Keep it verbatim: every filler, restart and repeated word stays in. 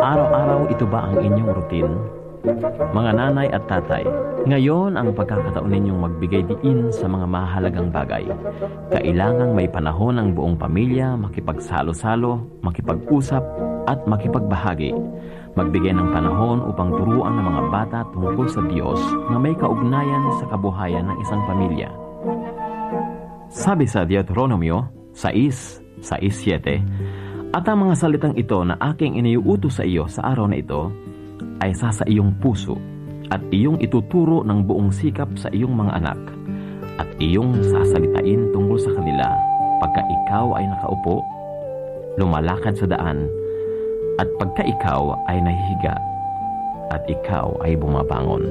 Araw-araw ito ba ang inyong routine? Mga nanay at tatay, ngayon ang pagkakataon ninyong magbigay diin sa mga mahalagang bagay. Kailangang may panahon ang buong pamilya, makipagsalo-salo, makipag-usap at makipagbahagi. Magbigay ng panahon upang turuan ng mga bata tungkol sa Diyos na may kaugnayan sa kabuhayan ng isang pamilya. Sabi sa Deuteronomio sais, sais siyete, at ang mga salitang ito na aking iniuutos sa iyo sa araw na ito ay sa sa iyong puso at iyong ituturo ng buong sikap sa iyong mga anak at iyong sasalitain tungkol sa kanila pagka ikaw ay nakaupo, lumalakad sa daan at pagka ikaw ay nahihiga at ikaw ay bumabangon.